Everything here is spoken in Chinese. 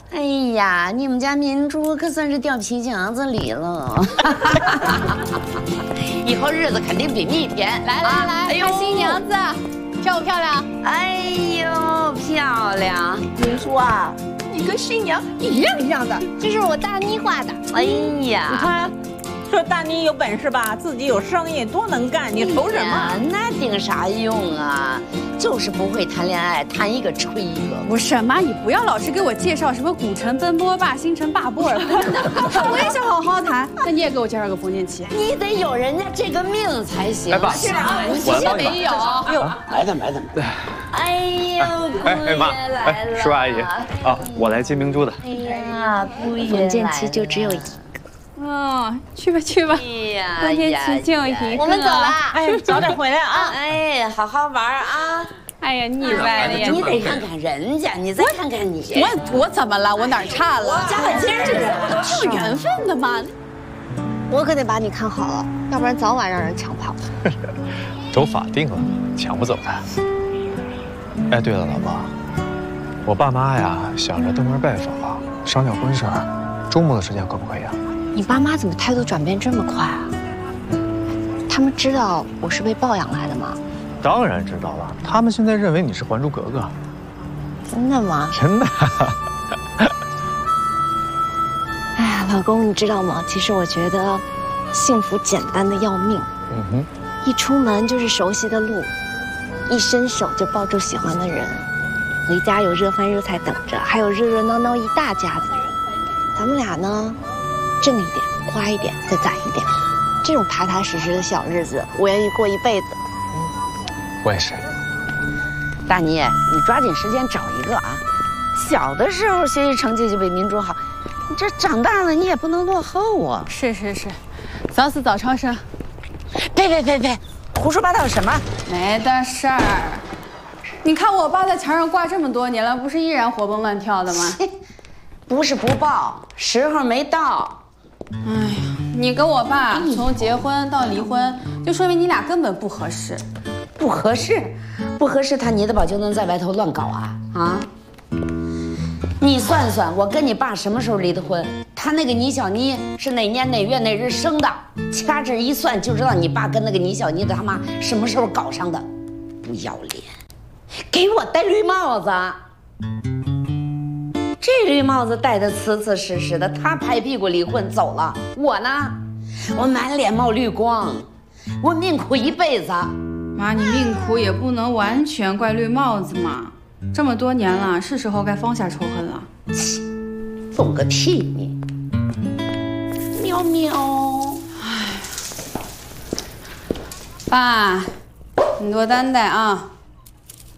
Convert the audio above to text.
哎呀，你们家明珠可算是掉皮夹子里了，以后日子肯定比蜜甜。 来，看新娘子，漂不漂亮？ 哎呦，漂亮！ 明珠啊，你跟新娘一样的。 这是我大妮画的。 哎呀， 你看，说大妮有本事吧，自己有生意，多能干，你愁什么？ 那顶啥用啊？就是不会谈恋爱，谈一个吹一个。 不是妈，你不要老是给我介绍什么古城奔波吧、星辰霸波尔芬的，我也想好好谈。那你也给我介绍个封建期， 你得有人家这个命才行。 来吧， 是啊， 我帮你没有。 来的。 哎呦，姑爷妈， 来了， 叔阿姨啊，我来接明珠的。 哎呀，姑爷封建期就只有一个。 嗯，去吧， 哎呀， 封建期就一个。 我们走了。 哎，早点回来啊！ 哎，好好玩啊！ 哎呀，腻歪了呀！ 你得看看人家，你再看看你。 我怎么了？我哪儿差了？ 加个劲儿， 是缘分的嘛。 我可得把你看好了，要不然早晚让人抢跑。 都法定了，抢不走的。哎，对了，老婆，我爸妈呀想着登门拜访，商量婚事，周末的时间可不可以啊？ 你爸妈怎么态度转变这么快啊？他们知道我是被抱养来的吗？ 当然知道了，他们现在认为你是《还珠格格》。 真的吗？ 真的。 哎呀，老公，你知道吗？其实我觉得，幸福简单的要命。一出门就是熟悉的路，一伸手就抱住喜欢的人，回家有热饭热菜等着，还有热热闹闹一大家子人。咱们俩呢，挣一点，花一点，再攒一点，这种踏踏实实的小日子，我愿意过一辈子。 我也是。 大妮，你抓紧时间找一个啊！小的时候学习成绩就比明珠好，你这长大了你也不能落后啊！ 是，早死早超生。 呸！胡说八道什么？ 没的事儿。你看我爸在墙上挂这么多年了，不是依然活蹦乱跳的吗？ 不是不报，时候没到。 哎呀，你跟我爸从结婚到离婚，就说明你俩根本不合适。 不合适，他倪德宝就能在外头乱搞啊啊！你算算，我跟你爸什么时候离的婚？他那个倪小妮是哪年哪月哪日生的？掐指一算就知道你爸跟那个倪小妮的他妈什么时候搞上的。不要脸，给我戴绿帽子！这绿帽子戴得瓷瓷实实的，他拍屁股离婚走了，我呢，我满脸冒绿光，我命苦一辈子。 妈，你命苦也不能完全怪绿帽子嘛。这么多年了，是时候该放下仇恨了。 放个屁你！喵喵。 爸，你多担待啊。